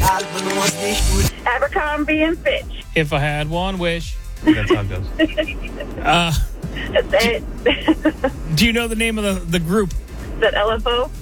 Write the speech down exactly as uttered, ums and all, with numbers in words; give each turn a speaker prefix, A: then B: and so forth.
A: Abercrombie and Fitch.
B: If I had one wish.
C: That's how it goes.
B: Uh,
A: That's it.
B: do you know the name of the, the group?
A: Is that L F O?